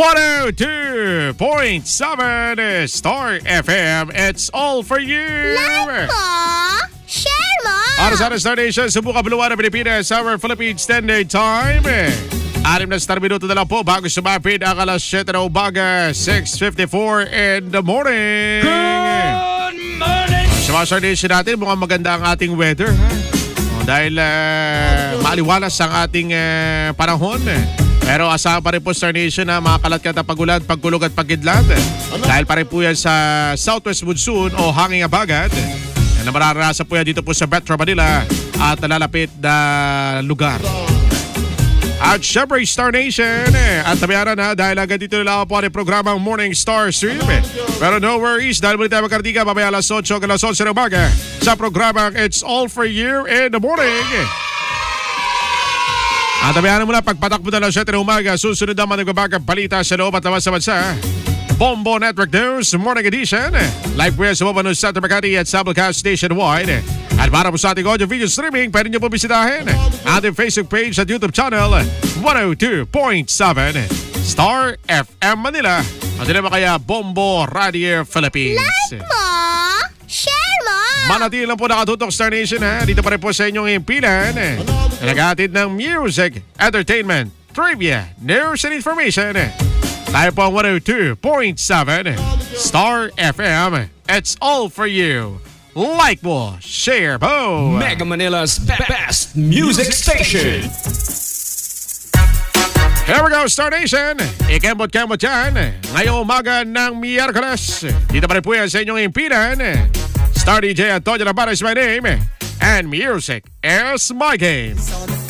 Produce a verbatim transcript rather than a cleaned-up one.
one oh two point seven Star F M. It's all for you. Like mo, share mo. Para sa Star Nation, subukan Buluan ng Pilipinas, our Philippine Standard Time. Anim na star minuto na lang po bago sumapit ang alas siyete na umaga, six fifty-four in the morning. Good morning! Sa mga Star Nation natin, mukhang maganda ang ating weather. Ha? O, dahil uh, maaliwalas ang ating uh, panahon. Pero asahan pa rin po Star Nation na makakalat at pagulan, pagkulog at pagkidlat. Dahil pa rin po yan sa southwest monsoon o hanging abagat. Yan na mararanasan po yan dito po sa Metro Manila at nalalapit na lugar. At syempre Star Nation, at tabianan na dahil agad dito nila po ang programang Morning Star Stream. Pero no worries dahil muli tayo magkartiga mamaya alas otso hanggang alas onse ng umaga sa programang It's All For You in the Morning. At tabianan muna pagpatakbo na alas siyete ng umaga, susunod naman ang magbabagang balita sa loob at labas sa bansa. Bombo Network News Morning Edition. Live po yan sa Bombo News Center Makati at Sablecast Nationwide. At para po sa ating audio video streaming, pwede nyo po bisitahin ating Facebook page at YouTube channel one oh two point seven Star F M Manila. At din naman kaya Bombo Radio Philippines. Like mo, share mo. Manatili lang po nakatutok Star Nation ha. Dito pa rin po sa inyong impilan. Naghatid ng music, entertainment, trivia, news and information. Tayo po ang one oh two point seven Star F M. It's all for you. Like mo, share mo. Mega Manila's best music station. Here we go, Star Nation. Ikembot-kembot yan. Ngayong umaga ng Miyerkules. Dito pa rin po yan sa inyong impinan. Star D J Antonio Navarro is my name. And music is my game.